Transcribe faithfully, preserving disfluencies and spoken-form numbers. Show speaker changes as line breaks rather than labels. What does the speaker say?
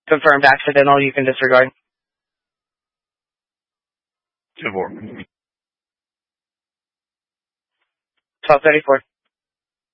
Confirmed accidental, you can disregard.
two four.
twelve thirty-four.